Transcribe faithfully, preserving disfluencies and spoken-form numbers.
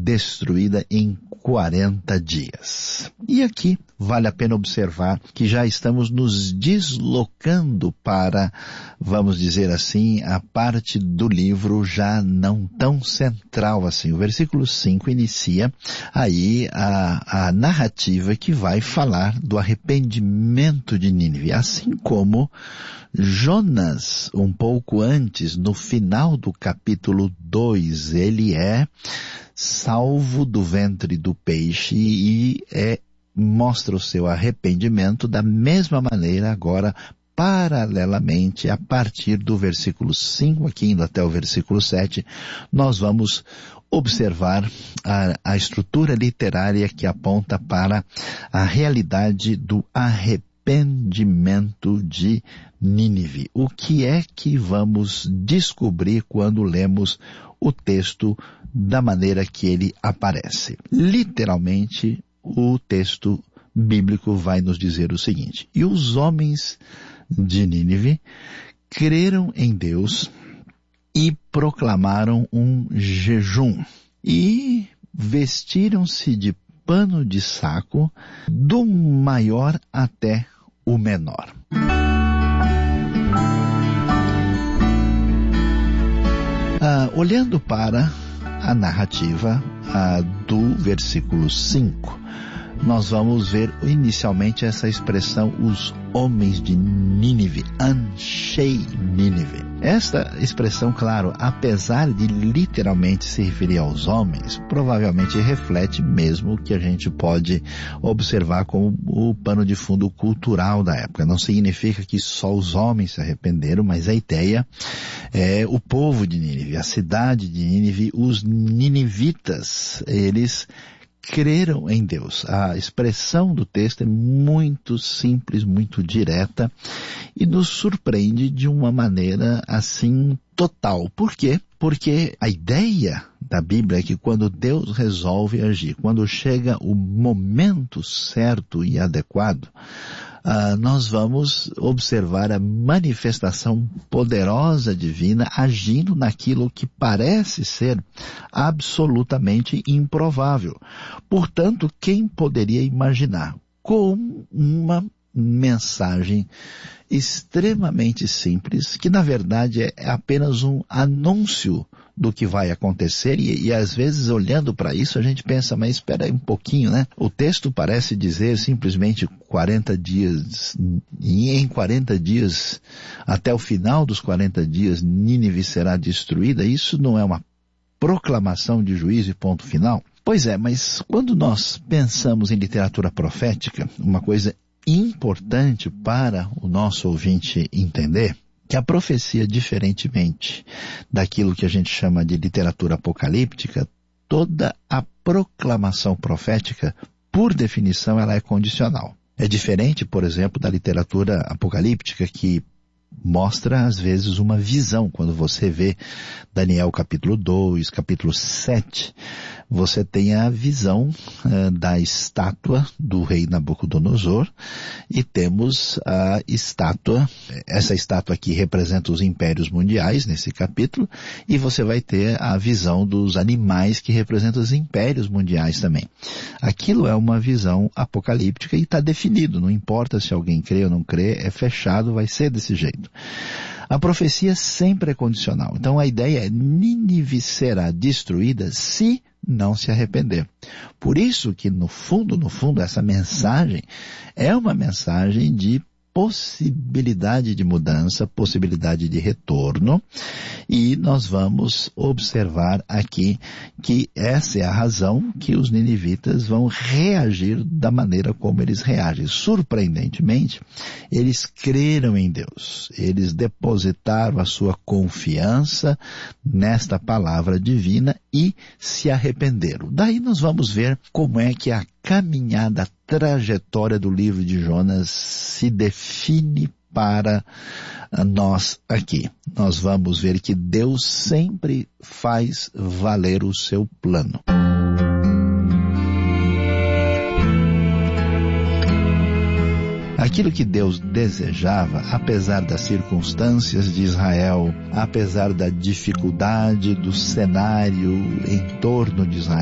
destruída em quarenta dias. E aqui vale a pena observar que já estamos nos deslocando para, vamos dizer assim, a parte do livro já não tão central assim. O versículo cinco inicia aí a, a narrativa que vai falar do arrependimento de Nínive, assim como Jonas, um pouco antes, no final do capítulo dois, ele é salvo do ventre do peixe e é, mostra o seu arrependimento da mesma maneira agora, paralelamente, a partir do versículo cinco, aqui indo até o versículo sete, nós vamos observar a, a estrutura literária que aponta para a realidade do arrependimento de Nínive. O que é que vamos descobrir quando lemos o texto da maneira que ele aparece? Literalmente, o texto bíblico vai nos dizer o seguinte: e os homens de Nínive creram em Deus e proclamaram um jejum e vestiram-se de pano de saco, do maior até o menor. Ah, olhando para a narrativa ah, do versículo cinco, nós vamos ver inicialmente essa expressão, os homens de Nínive, Anshei Nínive. Esta expressão, claro, apesar de literalmente se referir aos homens, provavelmente reflete mesmo o que a gente pode observar como o pano de fundo cultural da época. Não significa que só os homens se arrependeram, mas a ideia é o povo de Nínive, a cidade de Nínive, os ninivitas, eles creram em Deus. A expressão do texto é muito simples, muito direta e nos surpreende de uma maneira assim total. Por quê? Porque a ideia da Bíblia é que quando Deus resolve agir, quando chega o momento certo e adequado, Uh, nós vamos observar a manifestação poderosa divina agindo naquilo que parece ser absolutamente improvável. Portanto, quem poderia imaginar com uma mensagem extremamente simples, que na verdade é apenas um anúncio do que vai acontecer, e, e às vezes olhando para isso a gente pensa, mas espera aí um pouquinho, né? O texto parece dizer simplesmente quarenta dias, e em quarenta dias, até o final dos quarenta dias, Nínive será destruída. Isso não é uma proclamação de juízo e ponto final? Pois é, mas quando nós pensamos em literatura profética, uma coisa importante para o nosso ouvinte entender, que a profecia, diferentemente daquilo que a gente chama de literatura apocalíptica, toda a proclamação profética, por definição, ela é condicional. É diferente, por exemplo, da literatura apocalíptica, que mostra às vezes uma visão. Quando você vê Daniel capítulo dois, capítulo sete, você tem a visão uh, da estátua do rei Nabucodonosor, e temos a estátua, essa estátua aqui representa os impérios mundiais nesse capítulo, e você vai ter a visão dos animais que representam os impérios mundiais também. Aquilo é uma visão apocalíptica e está definido, não importa se alguém crê ou não crê, é fechado, vai ser desse jeito. A profecia sempre é condicional. Então a ideia é: Nínive será destruída se não se arrepender. Por isso que no fundo, no fundo, essa mensagem é uma mensagem de possibilidade de mudança, possibilidade de retorno, e nós vamos observar aqui que essa é a razão que os ninivitas vão reagir da maneira como eles reagem. Surpreendentemente, eles creram em Deus, eles depositaram a sua confiança nesta palavra divina e se arrependeram. Daí nós vamos ver como é que a caminhada, a trajetória do livro de Jonas se define para nós aqui. Nós vamos ver que Deus sempre faz valer o seu plano. Aquilo que Deus desejava, apesar das circunstâncias de Israel, apesar da dificuldade do cenário em torno de Israel,